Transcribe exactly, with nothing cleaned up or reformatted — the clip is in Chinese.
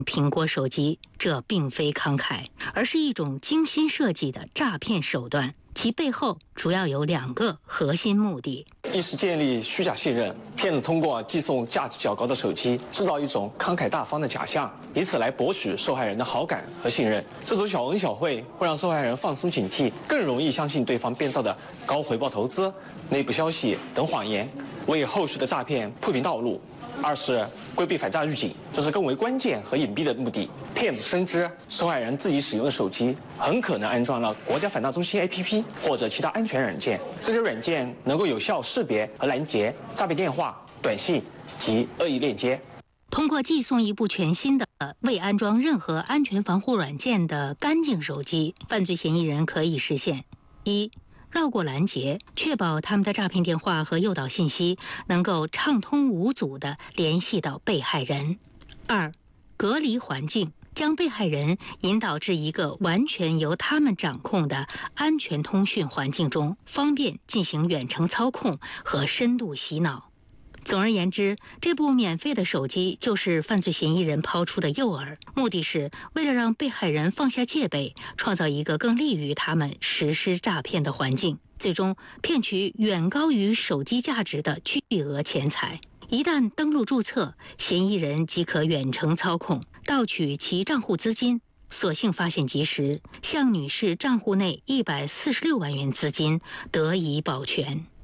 苹果手机，这并非慷慨，而是一种精心设计的诈骗手段。其背后主要有两个核心目的： 一是建立虚假信任，骗子通过寄送价值较高的手机，制造一种慷慨大方的假象，以此来博取受害人的好感和信任。这种小恩小惠会让受害人放松警惕，更容易相信对方编造的高回报投资、内部消息等谎言，为后续的诈骗铺平道路。二是规避反诈预警，这是更为关键和隐蔽的目的。骗子深知受害人自己使用的手机很可能安装了国家反诈中心 A P P 或者其他安全软件，这些软件能够有效识别和拦截诈骗电话、短信及恶意链接。 通过寄送一部全新的未安装任何安全防护软件的干净手机，犯罪嫌疑人可以实现：一、绕过拦截，确保他们的诈骗电话和诱导信息能够畅通无阻地联系到被害人；二、隔离环境，将被害人引导至一个完全由他们掌控的安全通讯环境中，方便进行远程操控和深度洗脑。总而言之，这部免费的手机就是犯罪嫌疑人抛出的诱饵，目的是为了让被害人放下戒备，创造一个更利于他们实施诈骗的环境，最终骗取远高于手机价值的巨额钱财。一旦登录注册，嫌疑人即可远程操控，盗取其账户资金。所幸发现及时，向女士账户内一百四十六万元资金得以保全。